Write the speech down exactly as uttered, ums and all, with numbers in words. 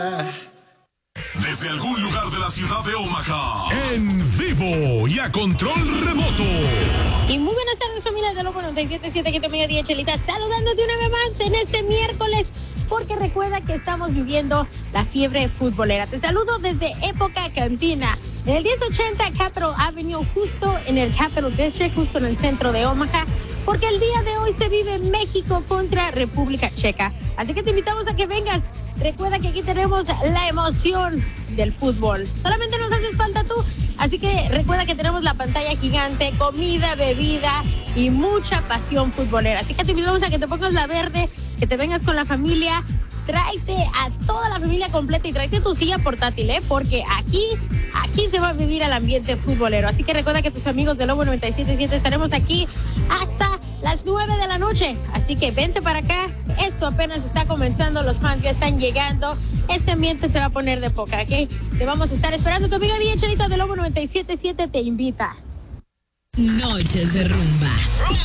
Desde algún lugar de la ciudad de Omaha, en vivo y a control remoto. Y muy buenas tardes, familia de Lobo noventa y siete punto siete, que te mediodía, Chelita, saludándote una vez más en este miércoles, porque recuerda que estamos viviendo la fiebre futbolera. Te saludo desde Época Cantina, en el diez ochenta Capitol Avenue, justo en el Capital District, justo en el centro de Omaha, porque el día de hoy se vive México contra República Checa. Así que te invitamos a que vengas. Recuerda que aquí tenemos la emoción del fútbol. Solamente nos haces falta tú. Así que recuerda que tenemos la pantalla gigante, comida, bebida y mucha pasión futbolera. Así que te invitamos a que te pongas la verde, que te vengas con la familia. Tráete a toda la familia completa y tráete tu silla portátil, ¿eh? Porque aquí, aquí se va a vivir el ambiente futbolero. Así que recuerda que tus amigos de Lobo noventa y siete punto siete estaremos aquí hasta las nueve de la noche. Así que vente para acá. Esto apenas está comenzando. Los fans ya están llegando. Este ambiente se va a poner de poca, ¿ok? Te vamos a estar esperando. Tu amiga Diez Chelita de Lobo noventa y siete punto siete te invita. Noches de rumba.